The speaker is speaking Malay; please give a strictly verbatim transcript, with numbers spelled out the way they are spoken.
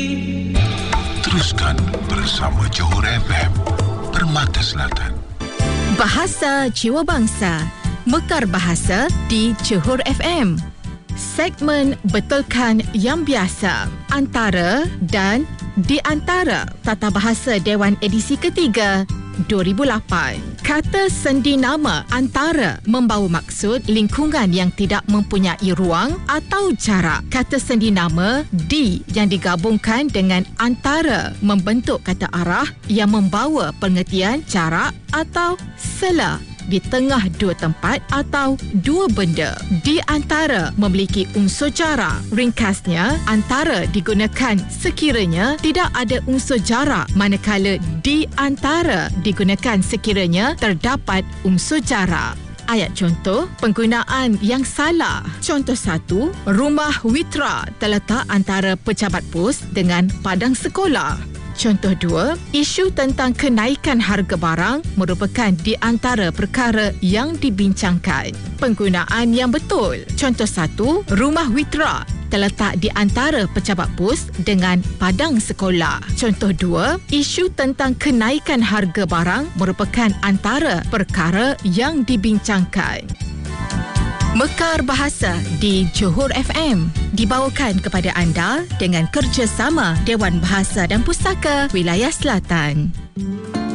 Teruskan bersama Johor F M, Permata Selatan. Bahasa Jiwa Bangsa, Mekar Bahasa di Johor F M. Segmen Betulkan Yang Biasa, Antara dan Di Antara Tata Bahasa Dewan edisi ketiga dua ribu lapan. Kata sendi nama antara membawa maksud lingkungan yang tidak mempunyai ruang atau jarak. Kata sendi nama di yang digabungkan dengan antara membentuk kata arah yang membawa pengertian jarak atau sela di tengah dua tempat atau dua benda. Di antara memiliki unsur jarak. Ringkasnya, antara digunakan sekiranya tidak ada unsur jarak, manakala di antara digunakan sekiranya terdapat unsur jarak. Ayat contoh, penggunaan yang salah. Contoh satu, rumah Witra terletak antara pejabat pos dengan padang sekolah. Contoh dua, isu tentang kenaikan harga barang merupakan di antara perkara yang dibincangkan. Penggunaan yang betul. Contoh satu, rumah Witra terletak di antara pejabat pos dengan padang sekolah. Contoh dua, isu tentang kenaikan harga barang merupakan antara perkara yang dibincangkan. Mekar Bahasa di Johor F M dibawakan kepada anda dengan kerjasama Dewan Bahasa dan Pustaka Wilayah Selatan.